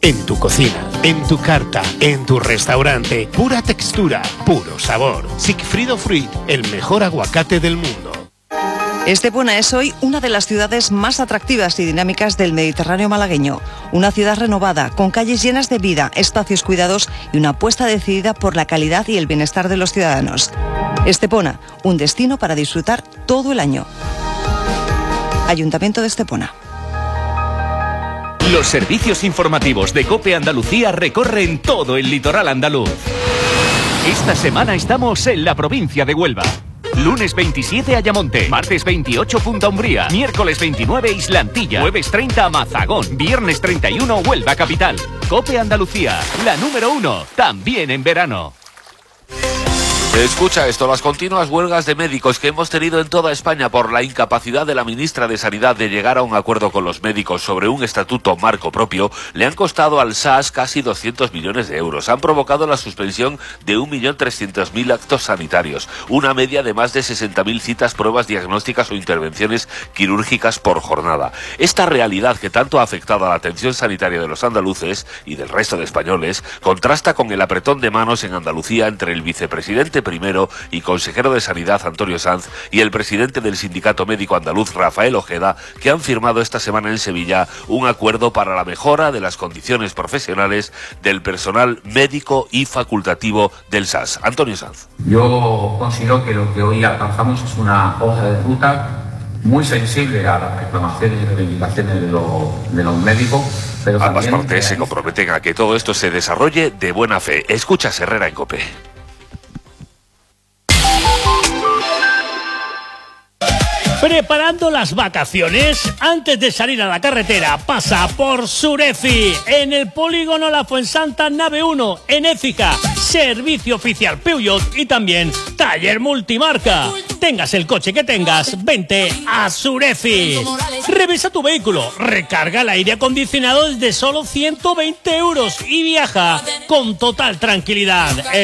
En tu cocina, en tu carta, en tu restaurante. Pura textura, puro sabor. Sigfrido Fruit, el mejor aguacate del mundo. Estepona es hoy una de las ciudades más atractivas y dinámicas del Mediterráneo malagueño. Una ciudad renovada, con calles llenas de vida, espacios cuidados y una apuesta decidida por la calidad y el bienestar de los ciudadanos. Estepona, un destino para disfrutar todo el año. Ayuntamiento de Estepona. Los servicios informativos de COPE Andalucía recorren todo el litoral andaluz. Esta semana estamos en la provincia de Huelva. Lunes 27 Ayamonte, martes 28 Punta Umbría, miércoles 29 Islantilla, jueves 30 Mazagón, viernes 31 Huelva Capital. COPE Andalucía, la número 1, también en verano. Escucha esto, las continuas huelgas de médicos que hemos tenido en toda España por la incapacidad de la ministra de Sanidad de llegar a un acuerdo con los médicos sobre un estatuto marco propio le han costado al SAS casi 200 millones de euros. Han provocado la suspensión de 1.300.000 actos sanitarios, una media de más de 60.000 citas, pruebas diagnósticas o intervenciones quirúrgicas por jornada. Esta realidad que tanto ha afectado a la atención sanitaria de los andaluces y del resto de españoles contrasta con el apretón de manos en Andalucía entre el vicepresidente primero y consejero de Sanidad Antonio Sanz y el presidente del Sindicato Médico Andaluz Rafael Ojeda, que han firmado esta semana en Sevilla un acuerdo para la mejora de las condiciones profesionales del personal médico y facultativo del SAS. Antonio Sanz. Yo considero que lo que hoy alcanzamos es una hoja de ruta muy sensible a las reclamaciones y reivindicaciones de los médicos. Pero ambas partes se comprometen a que todo esto se desarrolle de buena fe. Escucha Herrera en COPE. ¿Preparando las vacaciones? Antes de salir a la carretera, pasa por Surefi, en el polígono La Fuensanta Nave 1, en Écija. Servicio oficial Peugeot y también taller multimarca. Tengas el coche que tengas, vente a Surefi. Revisa tu vehículo, recarga el aire acondicionado desde solo 120 euros y viaja con total tranquilidad.